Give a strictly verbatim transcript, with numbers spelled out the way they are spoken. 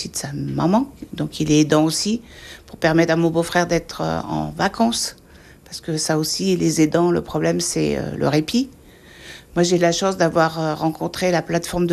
aussi de sa maman, donc il est aidant aussi, pour permettre à mon beau-frère d'être euh, en vacances. Parce que ça aussi, les aidants, le problème, c'est euh, le répit. Moi, j'ai la chance d'avoir euh, rencontré la plateforme de